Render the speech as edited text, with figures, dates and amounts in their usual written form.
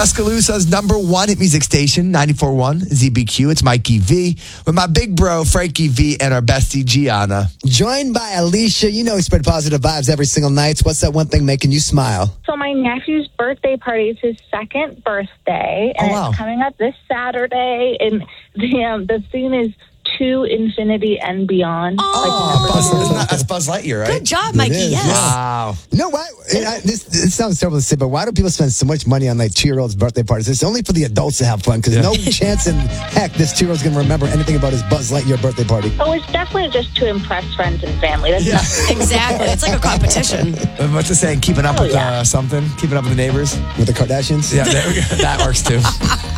Tuscaloosa's number one hit music station, 94.1 ZBQ. It's Mikey V with my big bro, Frankie V, and our bestie, Gianna. Joined by Alicia. You know we spread positive vibes every single night. What's that one thing making you smile? So my nephew's birthday party is his second birthday, and it's coming up this Saturday. And the theme is To Infinity and Beyond. That's Buzz Lightyear, right? Good job, Mikey. Yes. Wow. You know what? This sounds terrible to say, but why do people spend so much money on like 2-year-olds' birthday parties? It's only for the adults to have fun because no chance in heck this 2-year-old's going to remember anything about his Buzz Lightyear birthday party. Oh, it's definitely just to impress friends and family. That's not Exactly. It's like a competition. What's it saying? Keeping up with something? Keeping up with the neighbors? With the Kardashians? Yeah, there we go. That works too.